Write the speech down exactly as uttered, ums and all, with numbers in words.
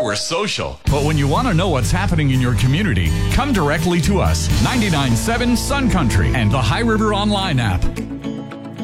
we're social. But when you want to know what's happening in your community, come directly to us. ninety-nine point seven Sun Country and the High River Online app.